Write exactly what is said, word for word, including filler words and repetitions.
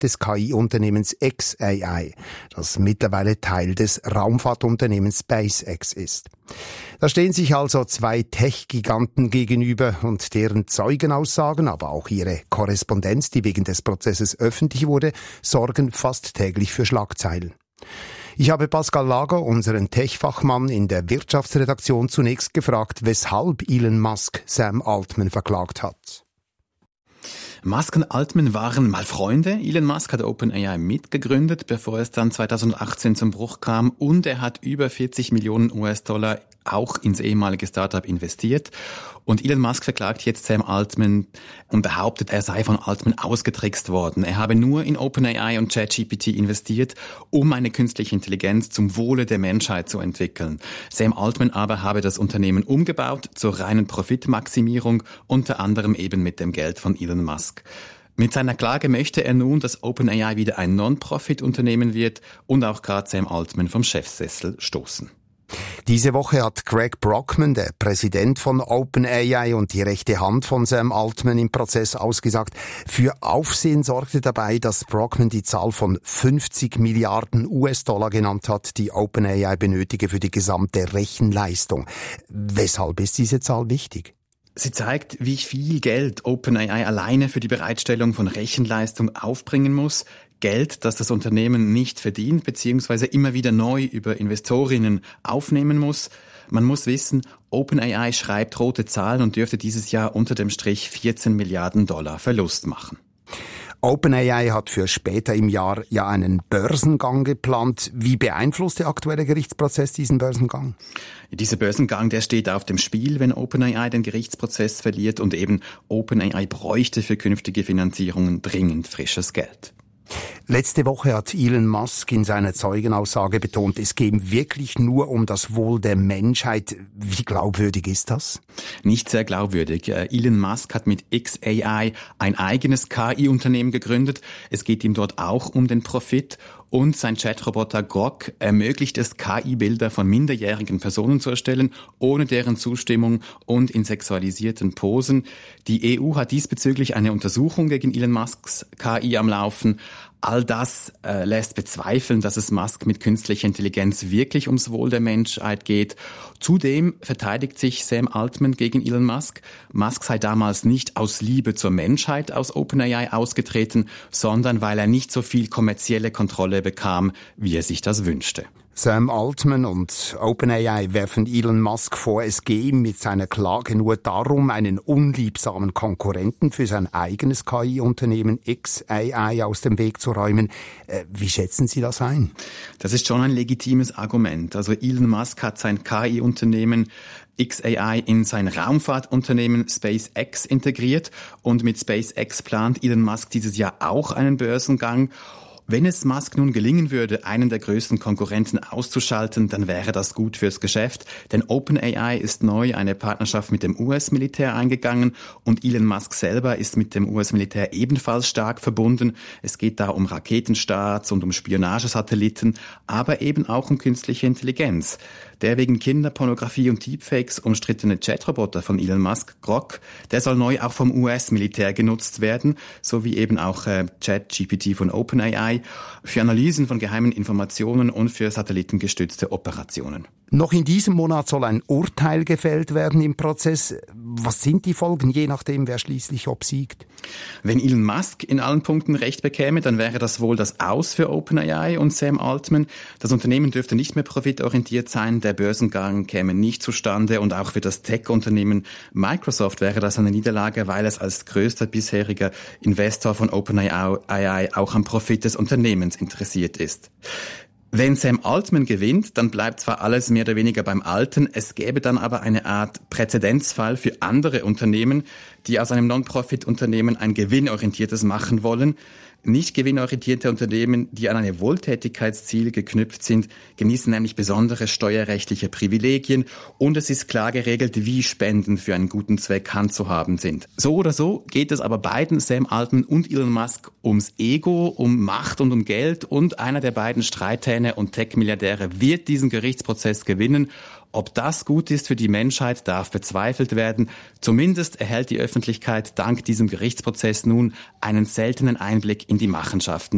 des K I-Unternehmens X A I, das mittlerweile Teil des Raumfahrtunternehmens SpaceX ist. Da stehen sich also zwei Tech-Giganten gegenüber und deren Zeugenaussagen, aber auch ihre Korrespondenz, die wegen des Prozesses öffentlich wurde, sorgen fast täglich für Schlagzeilen. Ich habe Pascal Lager, unseren Tech-Fachmann in der Wirtschaftsredaktion, zunächst gefragt, weshalb Elon Musk Sam Altman verklagt hat. Musk und Altman waren mal Freunde. Elon Musk hat OpenAI mitgegründet, bevor es dann zweitausendachtzehn zum Bruch kam. Und er hat über vierzig Millionen U S-Dollar auch ins ehemalige Startup investiert. Und Elon Musk verklagt jetzt Sam Altman und behauptet, er sei von Altman ausgetrickst worden. Er habe nur in OpenAI und ChatGPT investiert, um eine künstliche Intelligenz zum Wohle der Menschheit zu entwickeln. Sam Altman aber habe das Unternehmen umgebaut zur reinen Profitmaximierung, unter anderem eben mit dem Geld von Elon Musk. Mit seiner Klage möchte er nun, dass OpenAI wieder ein Non-Profit-Unternehmen wird und auch gerade Sam Altman vom Chefsessel stoßen. Diese Woche hat Greg Brockman, der Präsident von OpenAI und die rechte Hand von Sam Altman im Prozess, ausgesagt. Für Aufsehen sorgte dabei, dass Brockman die Zahl von fünfzig Milliarden U S-Dollar genannt hat, die OpenAI benötige für die gesamte Rechenleistung. Weshalb ist diese Zahl wichtig? Sie zeigt, wie viel Geld OpenAI alleine für die Bereitstellung von Rechenleistung aufbringen muss. Geld, das das Unternehmen nicht verdient, beziehungsweise immer wieder neu über Investorinnen aufnehmen muss. Man muss wissen, OpenAI schreibt rote Zahlen und dürfte dieses Jahr unter dem Strich vierzehn Milliarden Dollar Verlust machen. OpenAI hat für später im Jahr ja einen Börsengang geplant. Wie beeinflusst der aktuelle Gerichtsprozess diesen Börsengang? Dieser Börsengang, der steht auf dem Spiel, wenn OpenAI den Gerichtsprozess verliert, und eben OpenAI bräuchte für künftige Finanzierungen dringend frisches Geld. Letzte Woche hat Elon Musk in seiner Zeugenaussage betont, es gehe wirklich nur um das Wohl der Menschheit. Wie glaubwürdig ist das? Nicht sehr glaubwürdig. Elon Musk hat mit X A I ein eigenes K I-Unternehmen gegründet. Es geht ihm dort auch um den Profit. Und sein Chatroboter Grok ermöglicht es, K I-Bilder von minderjährigen Personen zu erstellen, ohne deren Zustimmung und in sexualisierten Posen. Die E U hat diesbezüglich eine Untersuchung gegen Elon Musks K I am Laufen. All das äh, lässt bezweifeln, dass es Musk mit künstlicher Intelligenz wirklich ums Wohl der Menschheit geht. Zudem verteidigt sich Sam Altman gegen Elon Musk. Musk sei damals nicht aus Liebe zur Menschheit aus OpenAI ausgetreten, sondern weil er nicht so viel kommerzielle Kontrolle bekam, wie er sich das wünschte. Sam Altman und OpenAI werfen Elon Musk vor, es gehe ihm mit seiner Klage nur darum, einen unliebsamen Konkurrenten für sein eigenes K I-Unternehmen X A I aus dem Weg zu räumen. Äh, wie schätzen Sie das ein? Das ist schon ein legitimes Argument. Also Elon Musk hat sein K I-Unternehmen X A I in sein Raumfahrtunternehmen SpaceX integriert, und mit SpaceX plant Elon Musk dieses Jahr auch einen Börsengang. Wenn es Musk nun gelingen würde, einen der größten Konkurrenten auszuschalten, dann wäre das gut fürs Geschäft, denn OpenAI ist neu eine Partnerschaft mit dem U S-Militär eingegangen und Elon Musk selber ist mit dem U S-Militär ebenfalls stark verbunden. Es geht da um Raketenstarts und um Spionagesatelliten, aber eben auch um künstliche Intelligenz. Der wegen Kinderpornografie und Deepfakes umstrittene Chatroboter von Elon Musk, Grok, der soll neu auch vom U S-Militär genutzt werden, sowie eben auch äh, ChatGPT von OpenAI für Analysen von geheimen Informationen und für satellitengestützte Operationen. Noch in diesem Monat soll ein Urteil gefällt werden im Prozess. Was sind die Folgen, je nachdem, wer schließlich obsiegt? Wenn Elon Musk in allen Punkten Recht bekäme, dann wäre das wohl das Aus für OpenAI und Sam Altman. Das Unternehmen dürfte nicht mehr profitorientiert sein, der Börsengang käme nicht zustande und auch für das Tech-Unternehmen Microsoft wäre das eine Niederlage, weil es als größter bisheriger Investor von OpenAI auch am Profit des Unternehmens interessiert ist. Wenn Sam Altman gewinnt, dann bleibt zwar alles mehr oder weniger beim Alten, es gäbe dann aber eine Art Präzedenzfall für andere Unternehmen, die aus einem Non-Profit-Unternehmen ein gewinnorientiertes machen wollen. Nicht gewinnorientierte Unternehmen, die an eine Wohltätigkeitsziel geknüpft sind, genießen nämlich besondere steuerrechtliche Privilegien und es ist klar geregelt, wie Spenden für einen guten Zweck handzuhaben sind. So oder so geht es aber beiden, Sam Altman und Elon Musk, ums Ego, um Macht und um Geld und einer der beiden Streithähne und Tech-Milliardäre wird diesen Gerichtsprozess gewinnen. Ob das gut ist für die Menschheit, darf bezweifelt werden. Zumindest erhält die Öffentlichkeit dank diesem Gerichtsprozess nun einen seltenen Einblick in die Machenschaften